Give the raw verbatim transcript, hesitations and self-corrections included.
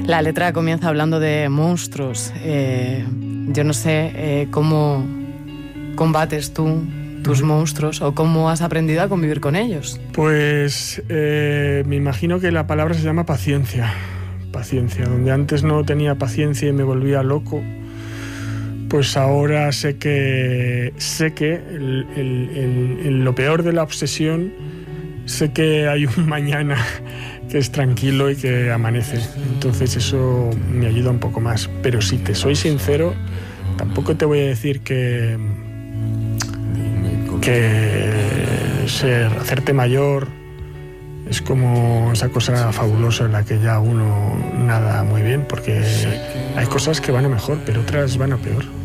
La letra comienza hablando de monstruos. Eh, yo no sé eh, cómo combates tú tus monstruos o cómo has aprendido a convivir con ellos. Pues eh, me imagino que la palabra se llama paciencia. Paciencia. Donde antes no tenía paciencia y me volvía loco, pues ahora sé que sé que el, el, el, el, lo peor de la obsesión, sé que hay un mañana que es tranquilo y que amanece. Entonces eso me ayuda un poco más. Pero si te soy sincero, tampoco te voy a decir que que ser, hacerte mayor es como esa cosa fabulosa en la que ya uno nada muy bien, porque hay cosas que van a mejor, pero otras van a peor.